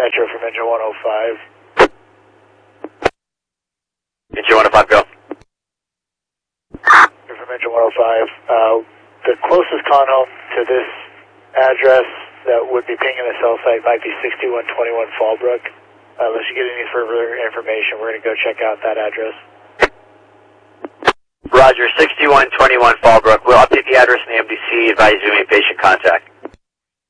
Metro from engine 105. Engine 105, go. From engine 105. The closest con home to this address that would be pinging the cell site might be 6121 Fallbrook. Unless you get any further information, we're going to go check out that address. Roger, 6121 Fallbrook. We'll update the address in the MDC, advise you to make patient contact.